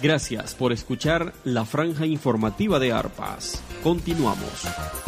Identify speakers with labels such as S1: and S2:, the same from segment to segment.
S1: Gracias por escuchar la franja informativa de Arpas. Continuamos.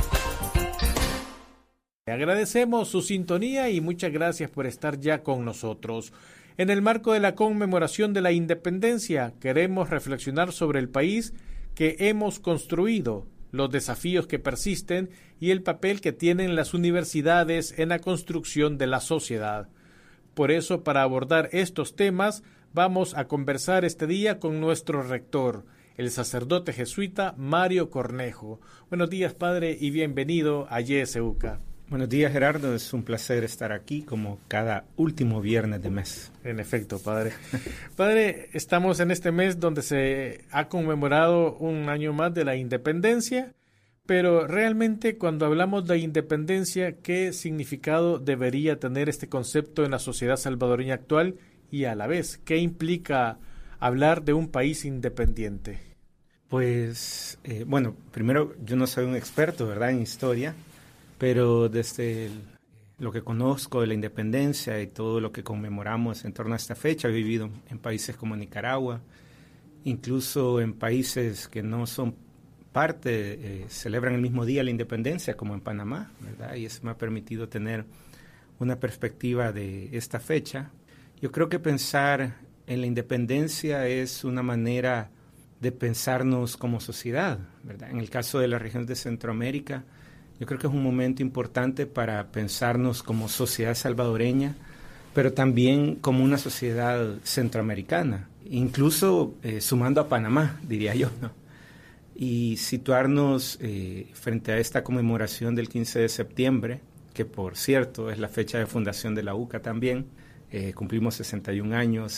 S2: Agradecemos su sintonía y muchas gracias por estar ya con nosotros. En el marco de la conmemoración de la independencia, queremos reflexionar sobre el país que hemos construido, los desafíos que persisten y el papel que tienen las universidades en la construcción de la sociedad. Por eso, para abordar estos temas, vamos a conversar este día con nuestro rector, el sacerdote jesuita Mario Cornejo. Buenos días, padre, y bienvenido a YSUCA.
S3: Buenos días, Gerardo. Es un placer estar aquí como cada último viernes de mes.
S2: En efecto, padre. Padre, estamos en este mes donde se ha conmemorado un año más de la independencia, pero realmente cuando hablamos de independencia, ¿qué significado debería tener este concepto en la sociedad salvadoreña actual? Y a la vez, ¿qué implica hablar de un país independiente?
S3: Pues, bueno, primero yo no soy un experto, ¿verdad?, en historia, pero desde lo que conozco de la independencia y todo lo que conmemoramos en torno a esta fecha, he vivido en países como Nicaragua, incluso en países que no son parte, celebran el mismo día la independencia, como en Panamá, ¿verdad? Y eso me ha permitido tener una perspectiva de esta fecha. Yo creo que pensar en la independencia es una manera de pensarnos como sociedad, ¿verdad? En el caso de las regiones de Centroamérica, yo creo que es un momento importante para pensarnos como sociedad salvadoreña, pero también como una sociedad centroamericana, incluso sumando a Panamá, diría yo, ¿no? Y situarnos frente a esta conmemoración del 15 de septiembre, que por cierto es la fecha de fundación de la UCA también. Cumplimos 61 años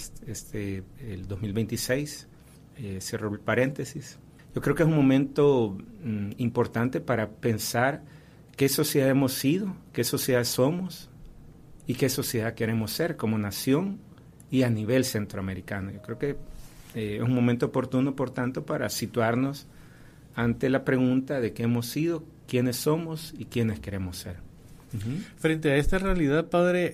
S3: el 2026, cierro el paréntesis. Yo creo que es un momento importante para pensar qué sociedad hemos sido, qué sociedad somos y qué sociedad queremos ser como nación y a nivel centroamericano. Yo creo que es un momento oportuno, por tanto, para situarnos ante la pregunta de qué hemos sido, quiénes somos y quiénes queremos ser. Uh-huh.
S2: Frente a esta realidad, padre,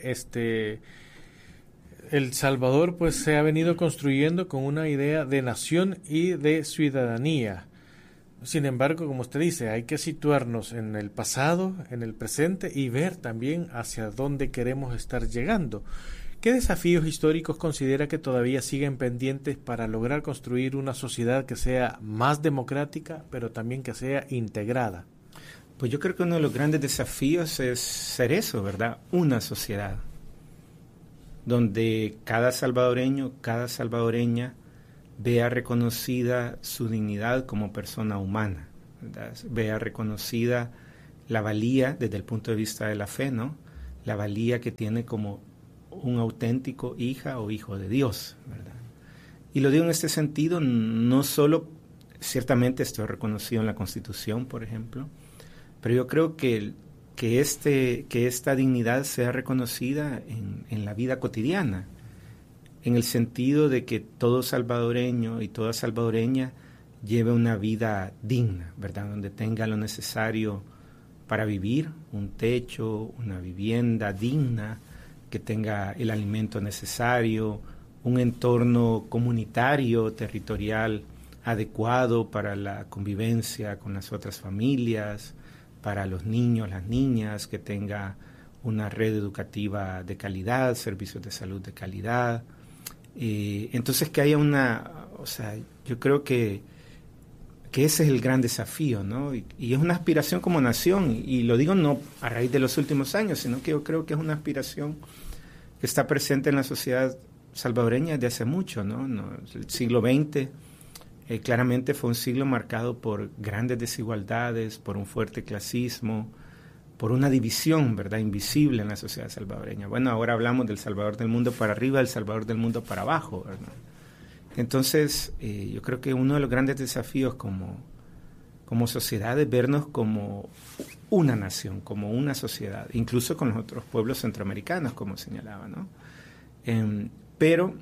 S2: El Salvador pues se ha venido construyendo con una idea de nación y de ciudadanía. Sin embargo, como usted dice, hay que situarnos en el pasado, en el presente y ver también hacia dónde queremos estar llegando. ¿Qué desafíos históricos considera que todavía siguen pendientes para lograr construir una sociedad que sea más democrática, pero también que sea integrada?
S3: Pues yo creo que uno de los grandes desafíos es ser eso, ¿verdad? Una sociedad donde cada salvadoreño, cada salvadoreña vea reconocida su dignidad como persona humana, ¿verdad? Vea reconocida la valía desde el punto de vista de la fe, ¿no? La valía que tiene como un auténtico hija o hijo de Dios, ¿verdad? Y lo digo en este sentido, no solo, ciertamente esto es reconocido en la Constitución, por ejemplo, pero yo creo que esta dignidad sea reconocida en la vida cotidiana, en el sentido de que todo salvadoreño y toda salvadoreña lleve una vida digna, ¿verdad? Donde tenga lo necesario para vivir, un techo, una vivienda digna, que tenga el alimento necesario, un entorno comunitario, territorial adecuado para la convivencia con las otras familias, para los niños, las niñas, que tenga una red educativa de calidad, servicios de salud de calidad. Entonces que haya yo creo que ese es el gran desafío, ¿no? Y es una aspiración como nación, y lo digo no a raíz de los últimos años, sino que yo creo que es una aspiración que está presente en la sociedad salvadoreña desde hace mucho, ¿no? El siglo XX claramente fue un siglo marcado por grandes desigualdades, por un fuerte clasismo, por una división, ¿verdad?, invisible en la sociedad salvadoreña. Bueno, ahora hablamos del Salvador del mundo para arriba, del Salvador del mundo para abajo, ¿verdad? Entonces, yo creo que uno de los grandes desafíos como sociedad es vernos como una nación, como una sociedad, incluso con los otros pueblos centroamericanos, como señalaba, ¿no? Pero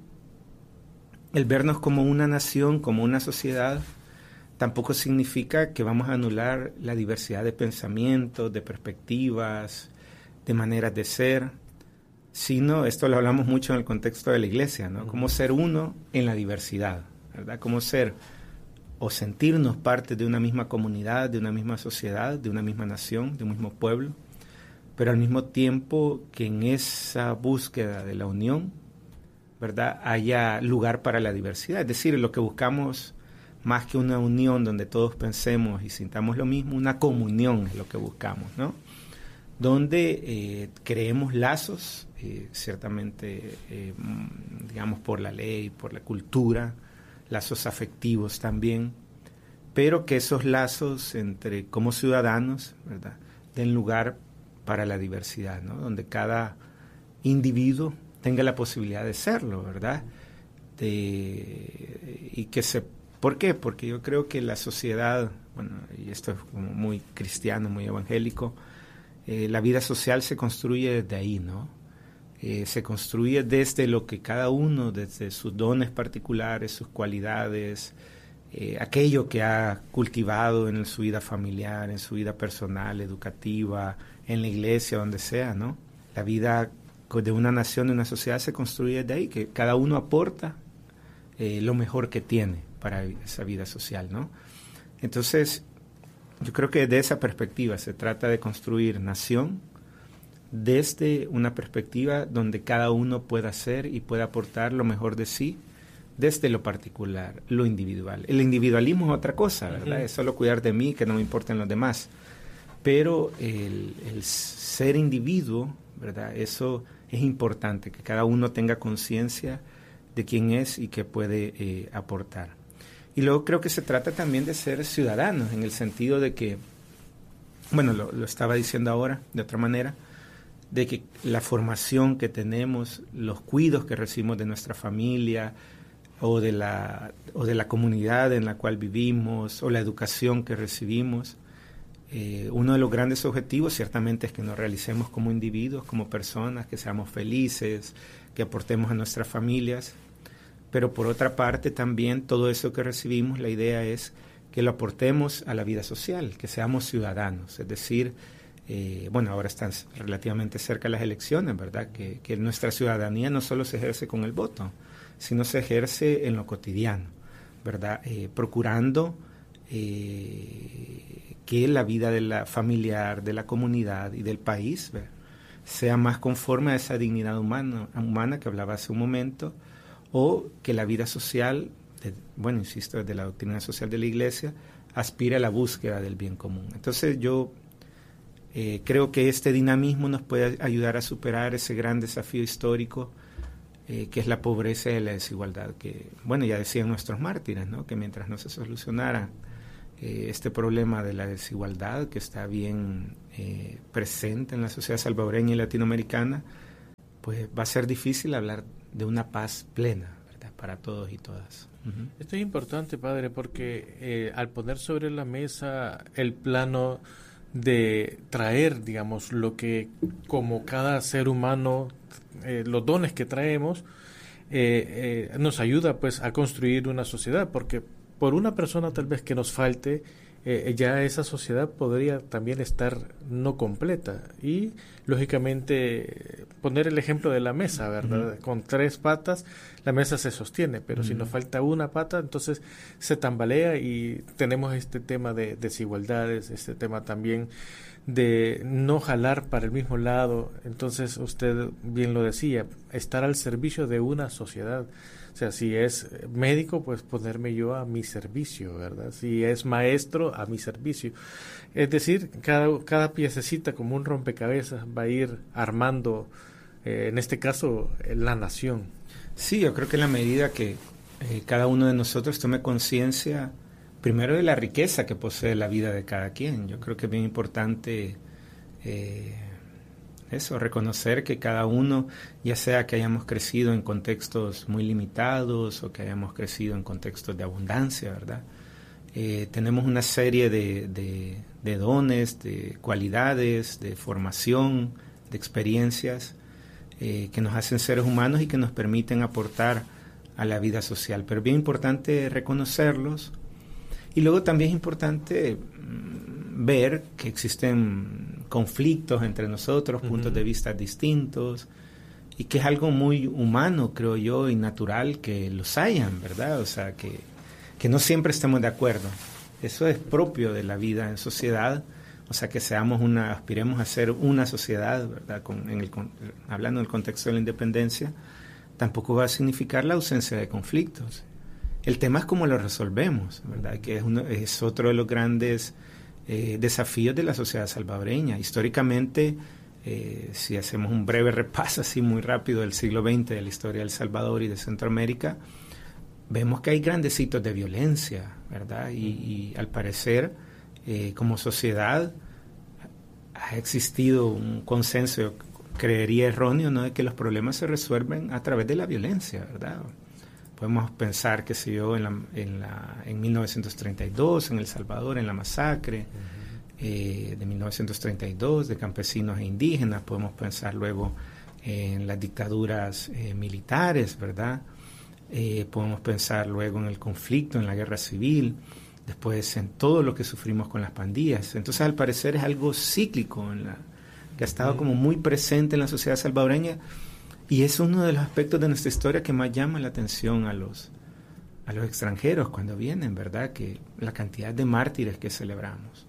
S3: el vernos como una nación, como una sociedad, tampoco significa que vamos a anular la diversidad de pensamientos, de perspectivas, de maneras de ser, sino, esto lo hablamos mucho en el contexto de la iglesia, ¿no? Cómo ser uno en la diversidad, ¿verdad? Cómo ser o sentirnos parte de una misma comunidad, de una misma sociedad, de una misma nación, de un mismo pueblo, pero al mismo tiempo que en esa búsqueda de la unión, ¿verdad?, haya lugar para la diversidad. Es decir, lo que buscamos, más que una unión donde todos pensemos y sintamos lo mismo, una comunión es lo que buscamos, ¿no? Donde creemos lazos, ciertamente, digamos, por la ley, por la cultura, lazos afectivos también, pero que esos lazos entre como ciudadanos, ¿verdad?, den lugar para la diversidad, ¿no? Donde cada individuo tenga la posibilidad de serlo, ¿verdad? ¿Por qué? Porque yo creo que la sociedad, bueno, y esto es como muy cristiano, muy evangélico, la vida social se construye desde ahí, ¿no? Se construye desde lo que cada uno, desde sus dones particulares, sus cualidades, aquello que ha cultivado en su vida familiar, en su vida personal, educativa, en la iglesia, donde sea, ¿no? La vida de una nación, de una sociedad se construye desde ahí, que cada uno aporta lo mejor que tiene para esa vida social, ¿no? Entonces, yo creo que de esa perspectiva se trata de construir nación desde una perspectiva donde cada uno pueda ser y pueda aportar lo mejor de sí desde lo particular, lo individual. El individualismo es otra cosa, ¿verdad? Uh-huh. Es solo cuidar de mí, que no me importen los demás. Pero el ser individuo, ¿verdad?, eso es importante, que cada uno tenga conciencia de quién es y qué puede aportar. Y luego creo que se trata también de ser ciudadanos, en el sentido de que, bueno, lo estaba diciendo ahora de otra manera, de que la formación que tenemos, los cuidados que recibimos de nuestra familia o de la comunidad en la cual vivimos, o la educación que recibimos, uno de los grandes objetivos ciertamente es que nos realicemos como individuos, como personas, que seamos felices, que aportemos a nuestras familias, pero por otra parte también todo eso que recibimos, la idea es que lo aportemos a la vida social, que seamos ciudadanos, es decir, bueno, ahora están relativamente cerca las elecciones, ¿verdad? Que nuestra ciudadanía no solo se ejerce con el voto, sino se ejerce en lo cotidiano, ¿verdad? Procurando que la vida de la familiar, de la comunidad y del país, ¿verdad?, sea más conforme a esa dignidad humana que hablaba hace un momento, o que la vida social, bueno, insisto, desde la doctrina social de la Iglesia, aspire a la búsqueda del bien común. Entonces yo creo que este dinamismo nos puede ayudar a superar ese gran desafío histórico que es la pobreza y la desigualdad, que, bueno, ya decían nuestros mártires, ¿no?, que mientras no se solucionara este problema de la desigualdad que está bien presente en la sociedad salvadoreña y latinoamericana, pues va a ser difícil hablar de una paz plena, ¿verdad?, para todos y todas. Uh-huh.
S2: Esto es importante, padre, porque al poner sobre la mesa el plano de traer, digamos, lo que como cada ser humano, los dones que traemos, nos ayuda pues a construir una sociedad, porque por una persona tal vez que nos falte, ya esa sociedad podría también estar no completa. Y lógicamente poner el ejemplo de la mesa, ¿verdad? Uh-huh. Con 3 patas la mesa se sostiene, pero si nos falta una pata, entonces se tambalea, y tenemos este tema de desigualdades, este tema también de no jalar para el mismo lado. Entonces usted bien lo decía, estar al servicio de una sociedad. O sea, si es médico, pues ponerme yo a mi servicio, ¿verdad? Si es maestro, a mi servicio. Es decir, cada piececita, como un rompecabezas, va a ir armando, en este caso, la nación.
S3: Sí, yo creo que en la medida que cada uno de nosotros tome conciencia, primero, de la riqueza que posee la vida de cada quien. Yo creo que es bien importante reconocer que cada uno, ya sea que hayamos crecido en contextos muy limitados o que hayamos crecido en contextos de abundancia, ¿verdad? Tenemos una serie de dones, de cualidades, de formación, de experiencias que nos hacen seres humanos y que nos permiten aportar a la vida social. Pero es bien importante reconocerlos, y luego también es importante ver que existen conflictos entre nosotros, puntos de vista distintos, y que es algo muy humano, creo yo, y natural que los hayan, ¿verdad? O sea, que no siempre estemos de acuerdo. Eso es propio de la vida en sociedad, o sea, que aspiremos a ser una sociedad, ¿verdad? Hablando del contexto de la independencia, tampoco va a significar la ausencia de conflictos. El tema es cómo lo resolvemos, ¿verdad? Que es otro de los grandes desafíos de la sociedad salvadoreña. Históricamente, si hacemos un breve repaso así muy rápido del siglo XX, de la historia de El Salvador y de Centroamérica, vemos que hay grandes hitos de violencia, ¿verdad? Y al parecer, como sociedad, ha existido un consenso, creería erróneo, ¿no?, de que los problemas se resuelven a través de la violencia, ¿verdad? Podemos pensar, qué sé yo, en 1932, en El Salvador, en la masacre de 1932, de campesinos e indígenas. Podemos pensar luego en las dictaduras militares, ¿verdad? Podemos pensar luego en el conflicto, en la guerra civil, después en todo lo que sufrimos con las pandillas. Entonces, al parecer es algo cíclico que ha estado como muy presente en la sociedad salvadoreña, y es uno de los aspectos de nuestra historia que más llama la atención a los extranjeros cuando vienen, ¿verdad? Que la cantidad de mártires que celebramos.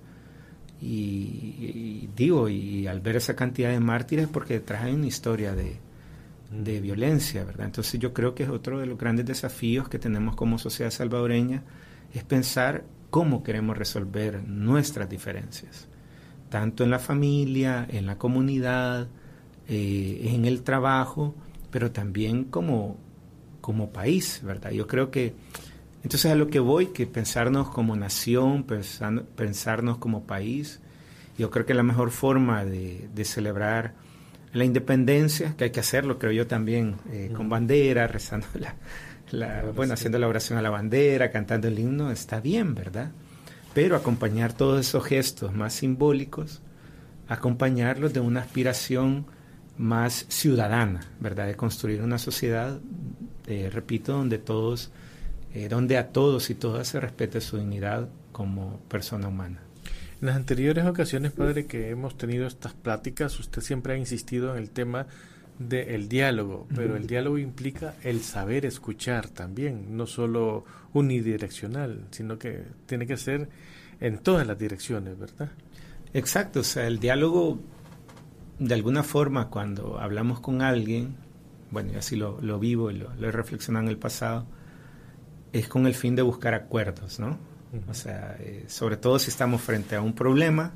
S3: Y al ver esa cantidad de mártires, porque detrás hay una historia de violencia, ¿verdad? Entonces yo creo que es otro de los grandes desafíos que tenemos como sociedad salvadoreña, es pensar cómo queremos resolver nuestras diferencias, tanto en la familia, en la comunidad, en el trabajo, pero también como país, ¿verdad? Yo creo que, entonces a lo que voy, que pensarnos como nación, pensarnos como país, yo creo que la mejor forma de celebrar la independencia, que hay que hacerlo, creo yo también, con bandera, rezando haciendo la oración a la bandera, cantando el himno, está bien, ¿verdad? Pero acompañar todos esos gestos más simbólicos, acompañarlos de una aspiración más ciudadana, ¿verdad? De construir una sociedad, repito, donde a todos y todas se respete su dignidad como persona humana.
S2: En las anteriores ocasiones, padre, que hemos tenido estas pláticas, usted siempre ha insistido en el tema del diálogo, pero el diálogo implica el saber escuchar también, no solo unidireccional, sino que tiene que ser en todas las direcciones, ¿verdad?
S3: Exacto, o sea, el diálogo, de alguna forma, cuando hablamos con alguien, bueno, yo así lo vivo y lo he reflexionado en el pasado, es con el fin de buscar acuerdos, ¿no? O sea, sobre todo si estamos frente a un problema,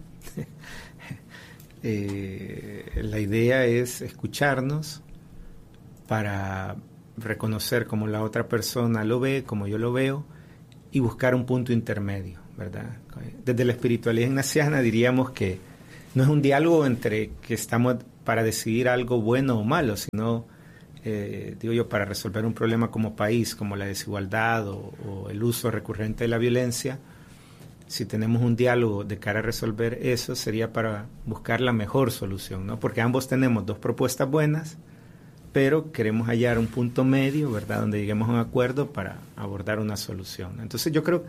S3: la idea es escucharnos para reconocer cómo la otra persona lo ve, como yo lo veo, y buscar un punto intermedio, ¿verdad? Desde la espiritualidad ignaciana diríamos que no es un diálogo entre que estamos para decidir algo bueno o malo, sino, digo yo, para resolver un problema como país, como la desigualdad o el uso recurrente de la violencia. Si tenemos un diálogo de cara a resolver eso, sería para buscar la mejor solución, ¿no? Porque ambos tenemos dos propuestas buenas, pero queremos hallar un punto medio, ¿verdad?, donde lleguemos a un acuerdo para abordar una solución. Entonces yo creo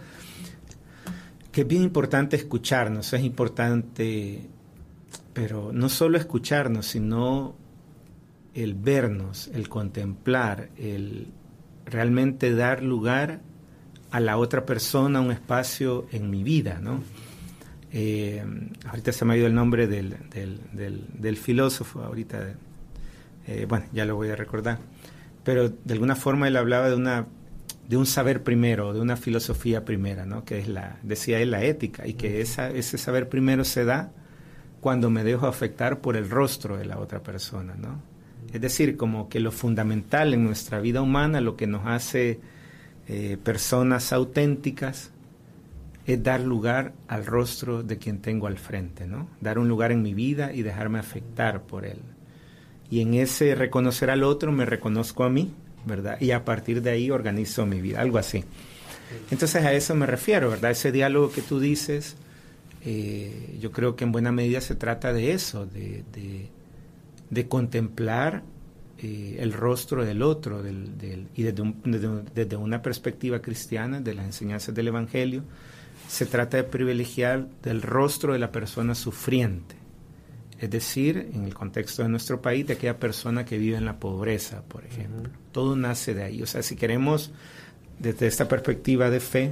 S3: que es bien importante escucharnos, es importante, pero no solo escucharnos, sino el vernos, el contemplar, el realmente dar lugar a la otra persona, un espacio en mi vida, ¿no? Ahorita se me ha ido el nombre del filósofo, ahorita, bueno, ya lo voy a recordar, pero de alguna forma él hablaba de un saber primero, de una filosofía primera, ¿no? Que es decía él, la ética, y que ese saber primero se da cuando me dejo afectar por el rostro de la otra persona, ¿no? Es decir, como que lo fundamental en nuestra vida humana, lo que nos hace personas auténticas, es dar lugar al rostro de quien tengo al frente, ¿no? Dar un lugar en mi vida y dejarme afectar por él. Y en ese reconocer al otro me reconozco a mí, ¿verdad? Y a partir de ahí organizo mi vida, algo así. Entonces a eso me refiero, ¿verdad? Ese diálogo que tú dices, yo creo que en buena medida se trata de eso, de contemplar el rostro del otro y desde una perspectiva cristiana, de las enseñanzas del Evangelio, se trata de privilegiar del rostro de la persona sufriente, Es decir, en el contexto de nuestro país, de aquella persona que vive en la pobreza, por ejemplo. Todo nace de ahí. O sea, si queremos, desde esta perspectiva de fe,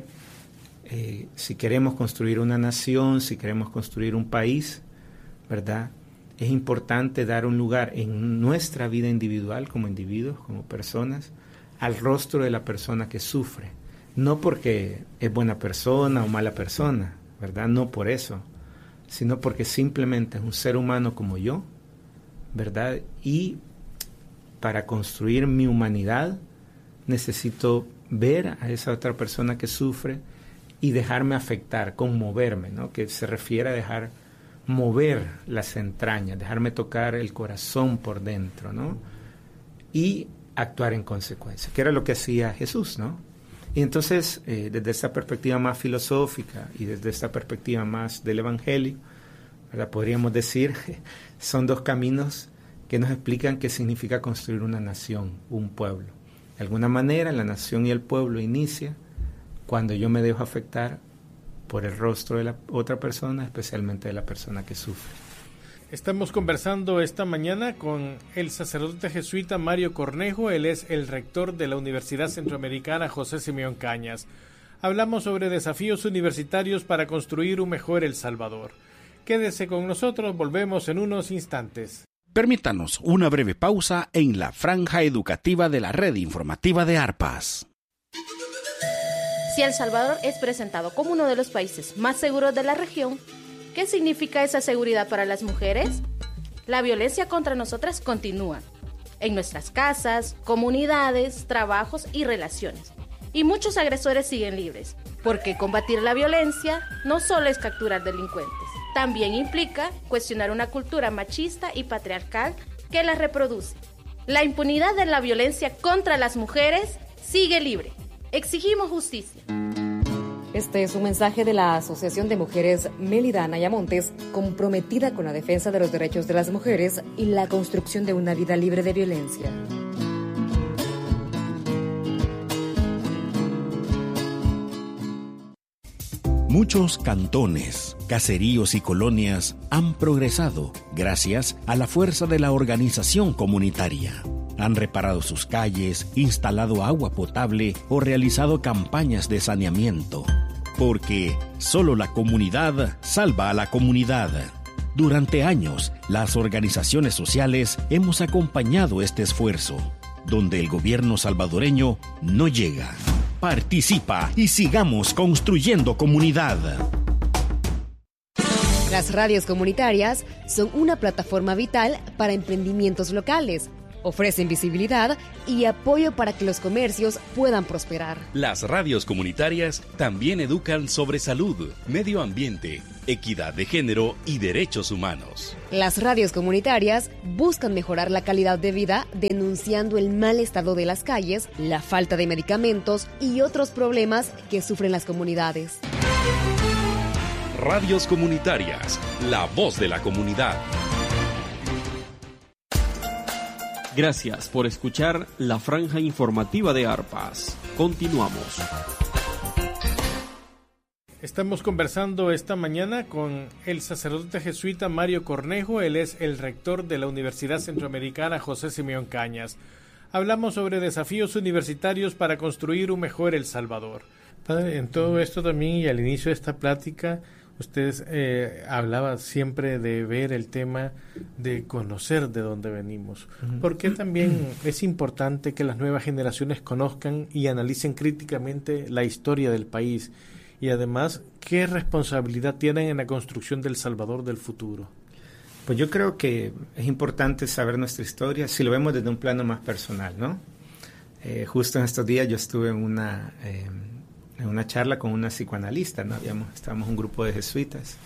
S3: si queremos construir una nación, si queremos construir un país, ¿verdad?, es importante dar un lugar en nuestra vida individual, como individuos, como personas, al rostro de la persona que sufre. No porque es buena persona o mala persona, ¿verdad? No por eso, sino porque simplemente es un ser humano como yo, ¿verdad? Y para construir mi humanidad necesito ver a esa otra persona que sufre y dejarme afectar, conmoverme, ¿no? Que se refiere a dejar mover las entrañas, dejarme tocar el corazón por dentro, ¿no? Y actuar en consecuencia, que era lo que hacía Jesús, ¿no? Y entonces, desde esta perspectiva más filosófica y desde esta perspectiva más del Evangelio, ¿verdad?, podríamos decir, son dos caminos que nos explican qué significa construir una nación, un pueblo. De alguna manera, la nación y el pueblo inicia cuando yo me dejo afectar por el rostro de la otra persona, especialmente de la persona que sufre.
S2: Estamos conversando esta mañana con el sacerdote jesuita Mario Cornejo. Él es el rector de la Universidad Centroamericana José Simeón Cañas. Hablamos sobre desafíos universitarios para construir un mejor El Salvador. Quédese con nosotros, volvemos en unos instantes.
S4: Permítanos una breve pausa en la franja educativa de la red informativa de ARPAS.
S5: Si El Salvador es presentado como uno de los países más seguros de la región, ¿qué significa esa seguridad para las mujeres? La violencia contra nosotras continúa, en nuestras casas, comunidades, trabajos y relaciones. Y muchos agresores siguen libres, porque combatir la violencia no solo es capturar delincuentes, también implica cuestionar una cultura machista y patriarcal que la reproduce. La impunidad de la violencia contra las mujeres sigue libre. Exigimos justicia.
S6: Este es un mensaje de la Asociación de Mujeres Mélida Anaya Montes, comprometida con la defensa de los derechos de las mujeres y la construcción de una vida libre de violencia.
S4: Muchos cantones, caseríos y colonias han progresado gracias a la fuerza de la organización comunitaria. Han reparado sus calles, instalado agua potable o realizado campañas de saneamiento. Porque solo la comunidad salva a la comunidad. Durante años, las organizaciones sociales hemos acompañado este esfuerzo, donde el gobierno salvadoreño no llega. Participa y sigamos construyendo comunidad.
S6: Las radios comunitarias son una plataforma vital para emprendimientos locales. Ofrecen visibilidad y apoyo para que los comercios puedan prosperar.
S7: Las radios comunitarias también educan sobre salud, medio ambiente, equidad de género y derechos humanos.
S6: Las radios comunitarias buscan mejorar la calidad de vida denunciando el mal estado de las calles, la falta de medicamentos y otros problemas que sufren las comunidades.
S7: Radios comunitarias, la voz de la comunidad.
S1: Gracias por escuchar la franja informativa de ARPAS. Continuamos.
S2: Estamos conversando esta mañana con el sacerdote jesuita Mario Cornejo. Él es el rector de la Universidad Centroamericana José Simeón Cañas. Hablamos sobre desafíos universitarios para construir un mejor El Salvador. Padre, en todo esto también y al inicio de esta plática, usted hablaba siempre de ver el tema de conocer de dónde venimos. Porque también es importante que las nuevas generaciones conozcan y analicen críticamente la historia del país y además qué responsabilidad tienen en la construcción del Salvador del futuro.
S3: Pues yo creo que es importante saber nuestra historia si lo vemos desde un plano más personal, ¿no? Justo en estos días yo estuve en una charla con una psicoanalista, ¿no? Estábamos un grupo de jesuitas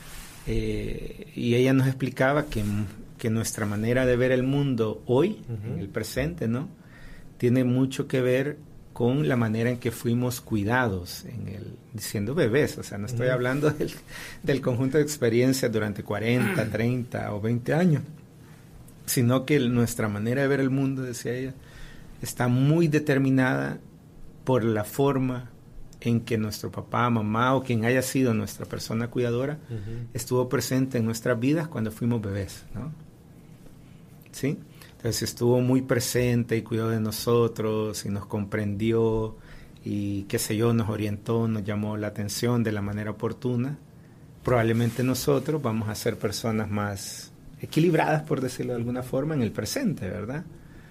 S3: y ella nos explicaba que nuestra manera de ver el mundo hoy, en el presente, ¿no?, tiene mucho que ver con la manera en que fuimos cuidados, diciendo bebés, o sea, no estoy hablando del conjunto de experiencias durante 40, 30 o 20 años, sino que nuestra manera de ver el mundo, decía ella, está muy determinada por la forma en que nuestro papá, mamá o quien haya sido nuestra persona cuidadora estuvo presente en nuestras vidas cuando fuimos bebés, ¿no? ¿Sí? Entonces estuvo muy presente y cuidó de nosotros y nos comprendió y qué sé yo, nos orientó, nos llamó la atención de la manera oportuna. Probablemente nosotros vamos a ser personas más equilibradas, por decirlo de alguna forma, en el presente, ¿verdad?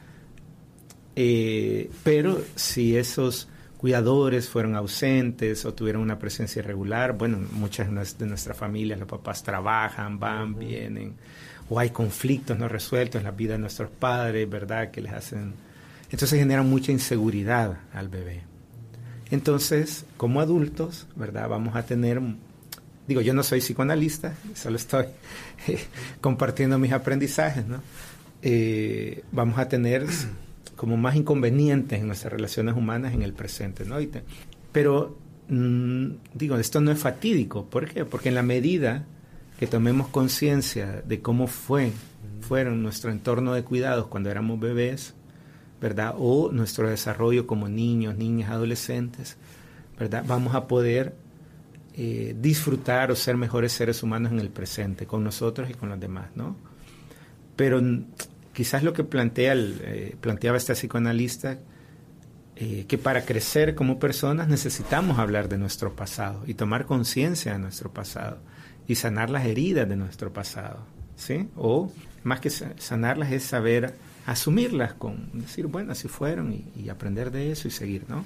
S3: Pero si esos cuidadores fueron ausentes o tuvieron una presencia irregular, bueno, muchas de nuestras familias, los papás trabajan, van, vienen, o hay conflictos no resueltos en la vida de nuestros padres, ¿verdad?, que les hacen... Entonces generan mucha inseguridad al bebé. Entonces, como adultos, ¿verdad?, vamos a tener... Digo, yo no soy psicoanalista, solo estoy compartiendo mis aprendizajes, ¿no? Vamos a tener como más inconvenientes en nuestras relaciones humanas en el presente, ¿no? Pero, digo, esto no es fatídico. ¿Por qué? Porque en la medida que tomemos conciencia de cómo fueron nuestro entorno de cuidados cuando éramos bebés, ¿verdad?, o nuestro desarrollo como niños, niñas, adolescentes, ¿verdad?, vamos a poder disfrutar o ser mejores seres humanos en el presente, con nosotros y con los demás, ¿no? Pero quizás lo que planteaba esta psicoanalista, que para crecer como personas necesitamos hablar de nuestro pasado y tomar conciencia de nuestro pasado y sanar las heridas de nuestro pasado, ¿sí? O más que sanarlas es saber asumirlas, con decir, bueno, así fueron y aprender de eso y seguir, ¿no?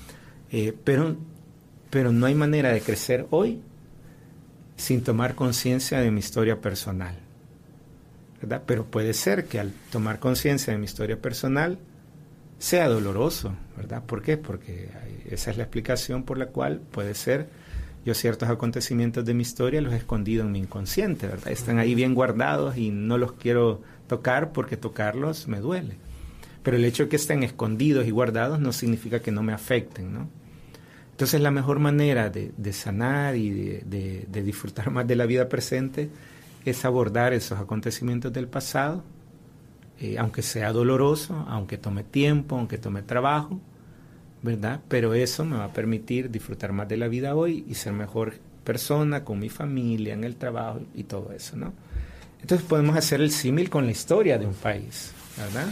S3: Pero no hay manera de crecer hoy sin tomar conciencia de mi historia personal, ¿verdad? Pero puede ser que al tomar conciencia de mi historia personal sea doloroso, ¿verdad? ¿Por qué? Porque esa es la explicación por la cual puede ser yo ciertos acontecimientos de mi historia los he escondido en mi inconsciente, ¿verdad? Están ahí bien guardados y no los quiero tocar porque tocarlos me duele. Pero el hecho de que estén escondidos y guardados no significa que no me afecten, ¿no? Entonces la mejor manera de sanar y de disfrutar más de la vida presente es abordar esos acontecimientos del pasado, aunque sea doloroso, aunque tome tiempo, aunque tome trabajo, ¿verdad? Pero eso me va a permitir disfrutar más de la vida hoy y ser mejor persona con mi familia, en el trabajo y todo eso, ¿no? Entonces podemos hacer el símil con la historia de un país, ¿verdad?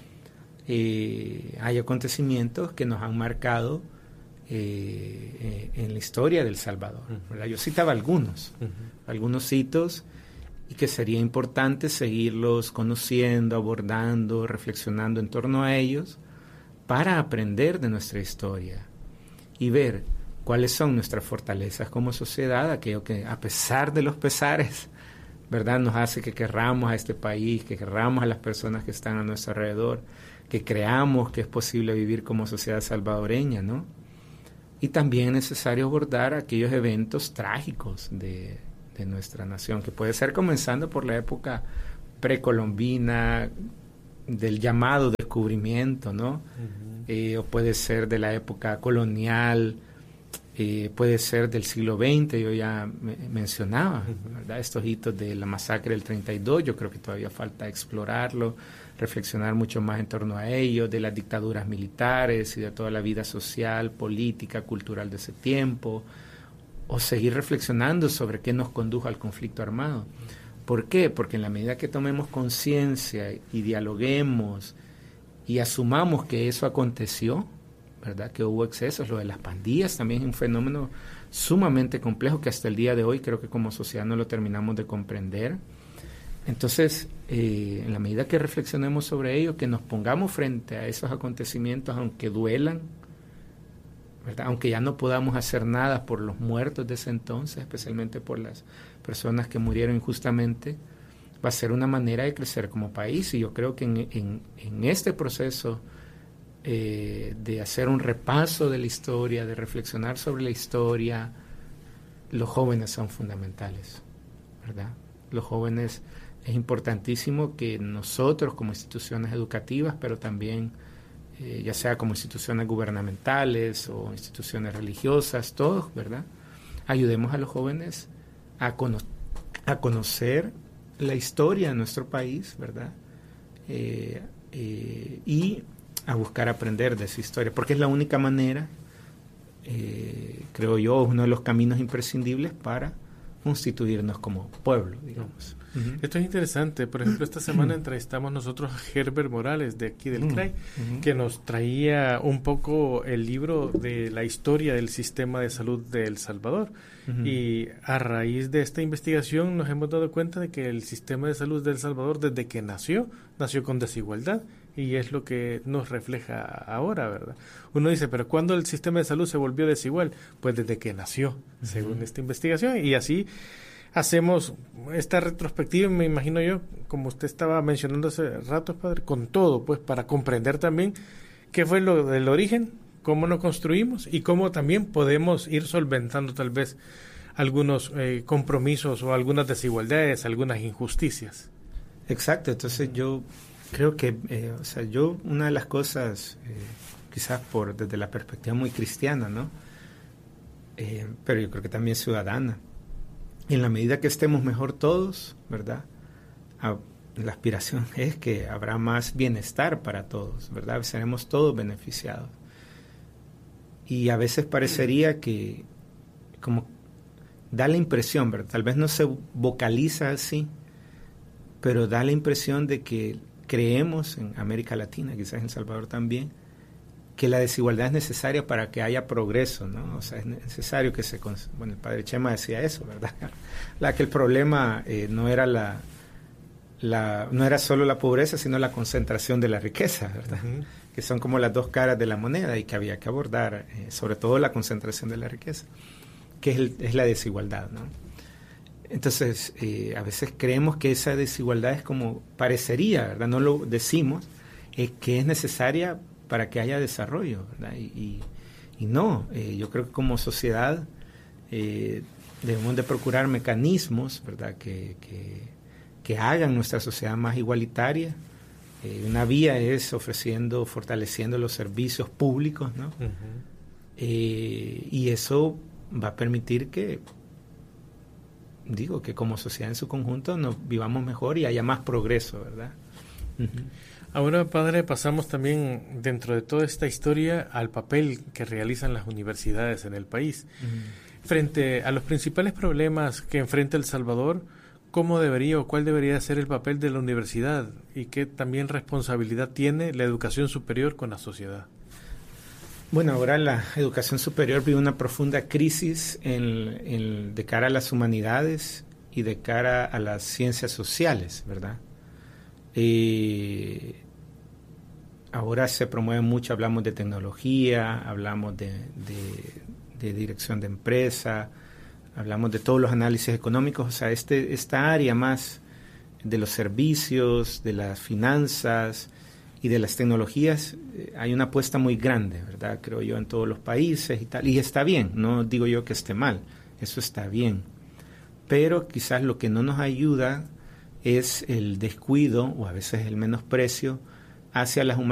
S3: Hay acontecimientos que nos han marcado en la historia del Salvador, ¿verdad? Yo citaba algunos hitos, y que sería importante seguirlos conociendo, abordando, reflexionando en torno a ellos para aprender de nuestra historia y ver cuáles son nuestras fortalezas como sociedad, aquello que a pesar de los pesares, ¿verdad?, nos hace que querramos a este país, que querramos a las personas que están a nuestro alrededor, que creamos que es posible vivir como sociedad salvadoreña, ¿no? Y también es necesario abordar aquellos eventos trágicos de nuestra nación, que puede ser comenzando por la época precolombina, del llamado descubrimiento, ¿no? O puede ser de la época colonial, puede ser del siglo XX, yo ya mencionaba, ¿verdad?, estos hitos de la masacre del 32, yo creo que todavía falta explorarlo, reflexionar mucho más en torno a ello, de las dictaduras militares y de toda la vida social, política, cultural de ese tiempo, o seguir reflexionando sobre qué nos condujo al conflicto armado. ¿Por qué? Porque en la medida que tomemos conciencia y dialoguemos y asumamos que eso aconteció, ¿verdad?, que hubo excesos, lo de las pandillas también es un fenómeno sumamente complejo que hasta el día de hoy creo que como sociedad no lo terminamos de comprender. Entonces, en la medida que reflexionemos sobre ello, que nos pongamos frente a esos acontecimientos, aunque duelan, ¿verdad?, aunque ya no podamos hacer nada por los muertos de ese entonces, especialmente por las personas que murieron injustamente, va a ser una manera de crecer como país. Y yo creo que en este proceso de hacer un repaso de la historia, de reflexionar sobre la historia, los jóvenes son fundamentales, ¿verdad? Los jóvenes, es importantísimo que nosotros como instituciones educativas, pero también ya sea como instituciones gubernamentales o instituciones religiosas, todos, ¿verdad?, ayudemos a los jóvenes a conocer la historia de nuestro país, ¿verdad?, y a buscar aprender de esa historia, porque es la única manera creo yo, es uno de los caminos imprescindibles para constituirnos como pueblo, digamos.
S2: Uh-huh. Esto es interesante. Por ejemplo, esta semana entrevistamos nosotros a Herbert Morales de aquí del CRAI, que nos traía un poco el libro de la historia del sistema de salud de El Salvador. Y a raíz de esta investigación nos hemos dado cuenta de que el sistema de salud de El Salvador, desde que nació con desigualdad, y es lo que nos refleja ahora, ¿verdad? Uno dice, pero ¿cuándo el sistema de salud se volvió desigual? Pues desde que nació, según esta investigación, y así hacemos esta retrospectiva, me imagino yo, como usted estaba mencionando hace rato, padre, con todo, pues para comprender también qué fue lo del origen, cómo nos construimos y cómo también podemos ir solventando tal vez algunos compromisos o algunas desigualdades, algunas injusticias.
S3: Exacto, entonces yo creo que, yo una de las cosas, quizás desde la perspectiva muy cristiana, ¿no? Pero yo creo que también ciudadana, en la medida que estemos mejor todos, ¿verdad? La aspiración es que habrá más bienestar para todos, ¿verdad? Seremos todos beneficiados. Y a veces parecería que, como da la impresión, ¿verdad? Tal vez no se vocaliza así, pero da la impresión de que creemos en América Latina, quizás en El Salvador también, que la desigualdad es necesaria para que haya progreso, ¿no? O sea, es necesario que bueno, el padre Chema decía eso, ¿verdad? Que el problema no era no era solo la pobreza, sino la concentración de la riqueza, ¿verdad? Uh-huh. Que son como las dos caras de la moneda y que había que abordar, sobre todo la concentración de la riqueza, que es la desigualdad, ¿no? Entonces, a veces creemos que esa desigualdad es como parecería, ¿verdad? No lo decimos, que es necesaria para que haya desarrollo, ¿verdad? Y no, yo creo que como sociedad debemos de procurar mecanismos, ¿verdad? Que hagan nuestra sociedad más igualitaria. Una vía es fortaleciendo los servicios públicos, ¿no? Uh-huh. Y eso va a permitir que como sociedad en su conjunto nos vivamos mejor y haya más progreso, ¿verdad? Uh-huh.
S2: Ahora, padre, pasamos también dentro de toda esta historia al papel que realizan las universidades en el país. Uh-huh. Frente a los principales problemas que enfrenta El Salvador, ¿cómo debería o cuál debería ser el papel de la universidad y qué también responsabilidad tiene la educación superior con la sociedad?
S3: Bueno, ahora la educación superior vive una profunda crisis de cara a las humanidades y de cara a las ciencias sociales, ¿verdad? Ahora se promueve mucho, hablamos de tecnología, hablamos de dirección de empresa, hablamos de todos los análisis económicos, o sea, esta área más de los servicios, de las finanzas y de las tecnologías, hay una apuesta muy grande, ¿verdad? Creo yo, en todos los países y tal, y está bien, no digo yo que esté mal, eso está bien, pero quizás lo que no nos ayuda es el descuido o a veces el menosprecio hacia las humanidades